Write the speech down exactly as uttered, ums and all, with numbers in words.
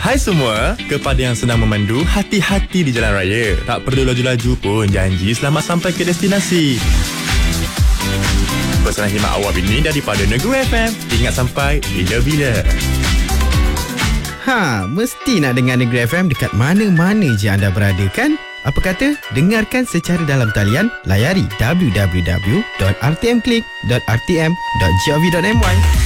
Hai semua, kepada yang sedang memandu, hati-hati di jalan raya. Tak perlu laju-laju pun, janji selamat sampai ke destinasi. Pesanan khidmat awal ini daripada Negeri F M. Ingat sampai bila-bila. Ha, mesti nak dengar Negeri F M dekat mana-mana je anda berada kan? Apa kata? Dengarkan secara dalam talian, layari w w w dot r t m click dot r t m dot gov dot m y.